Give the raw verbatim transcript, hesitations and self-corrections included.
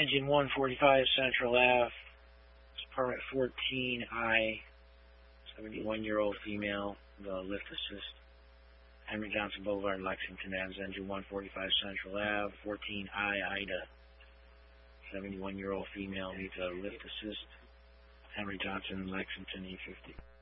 Engine one forty-five Central Ave, apartment fourteen I, seventy-one-year-old female, the lift assist. Henry Johnson Boulevard, Lexington, Ave, Engine one forty-five Central Ave, fourteen I, Ida. seventy-one-year-old female needs a lift assist. Henry Johnson, Lexington, E fifty.